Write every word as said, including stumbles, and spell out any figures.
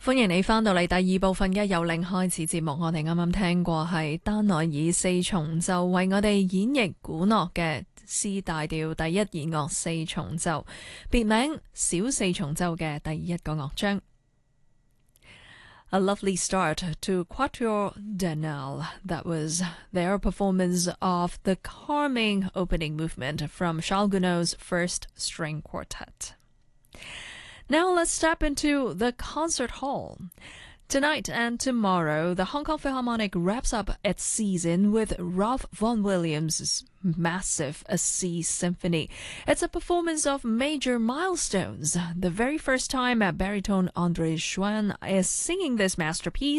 歡迎你返到嚟第二部分嘅由零開始節目，我哋啱啱聽過係丹奈爾四重奏為我哋演繹古諾嘅 C 大調第一弦樂四重奏，別名小四重奏嘅第一個樂章。A lovely start to Quatuor Danal. That was their performance of the calming opening movement from Charles Gounod's first string quartet. Now let's step into the concert hall. Tonight and tomorrow, the Hong Kong Philharmonic wraps up its season with Ralph Vaughan Williams' massive A C Symphony. It's a performance of major milestones. The very first time baritone André Schwann is singing this masterpiece